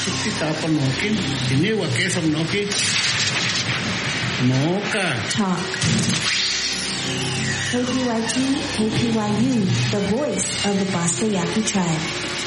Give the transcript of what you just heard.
Tikitapanokin, Dinewa Kesanoki, Moka. Talk. KPYG, KPYU, the voice of the Basta Yaqui tribe.